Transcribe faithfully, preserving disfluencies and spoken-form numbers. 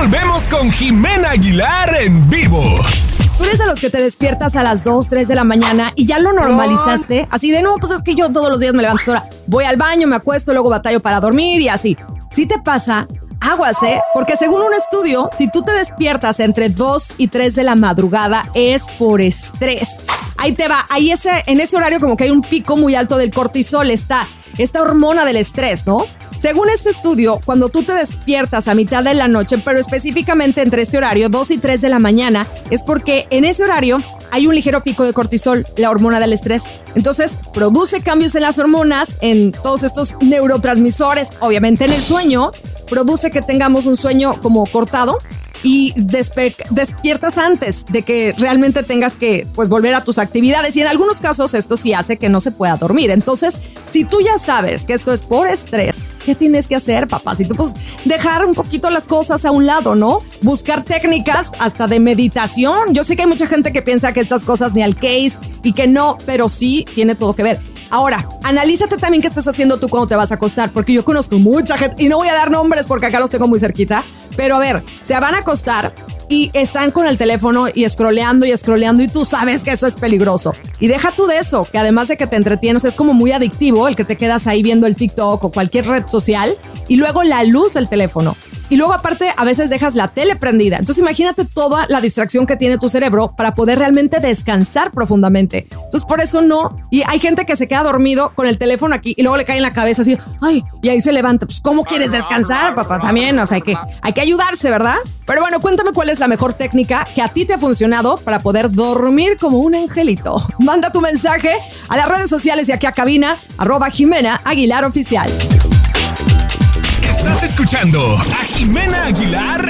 volvemos con Jimena Aguilar en vivo. ¿Tú eres de los que te despiertas a las dos, tres de la mañana y ya lo normalizaste? Así de, no, pues es que yo todos los días me levanto ahora, voy al baño, me acuesto, luego batallo para dormir y así. Si te pasa, aguas, ¿eh? Porque según un estudio, si tú te despiertas entre dos y tres de la madrugada es por estrés. Ahí te va, ahí ese, en ese horario como que hay un pico muy alto del cortisol, está esta hormona del estrés, ¿no? Según este estudio, cuando tú te despiertas a mitad de la noche, pero específicamente entre este horario, dos y tres de la mañana, es porque en ese horario hay un ligero pico de cortisol, la hormona del estrés. Entonces, produce cambios en las hormonas, en todos estos neurotransmisores, obviamente en el sueño, produce que tengamos un sueño como cortado y despe- despiertas antes de que realmente tengas que pues volver a tus actividades, y en algunos casos esto sí hace que no se pueda dormir. Entonces, si tú ya sabes que esto es por estrés, ¿qué tienes que hacer, papacito? Pues dejar un poquito las cosas a un lado, ¿no? Buscar técnicas hasta de meditación. Yo sé que hay mucha gente que piensa que estas cosas ni al case y que no, pero sí tiene todo que ver. Ahora, analízate también qué estás haciendo tú cuando te vas a acostar, porque yo conozco mucha gente, y no voy a dar nombres porque acá los tengo muy cerquita, pero a ver, se van a acostar y están con el teléfono y scrolleando y scrolleando y tú sabes que eso es peligroso. Y deja tú de eso, que además de que te entretienes, es como muy adictivo el que te quedas ahí viendo el TikTok o cualquier red social y luego la luz del teléfono. Y luego aparte a veces dejas la tele prendida. Entonces imagínate toda la distracción que tiene tu cerebro para poder realmente descansar profundamente. Entonces por eso no. Y hay gente que se queda dormido con el teléfono aquí y luego le cae en la cabeza así, ay, y ahí se levanta. Pues ¿cómo quieres descansar, papá? También, o sea, hay que, hay que ayudarse, ¿verdad? Pero bueno, cuéntame cuál es la mejor técnica que a ti te ha funcionado para poder dormir como un angelito. Manda tu mensaje a las redes sociales y aquí a cabina, arroba Jimena Aguilar Oficial. Estás escuchando a Jimena Aguilar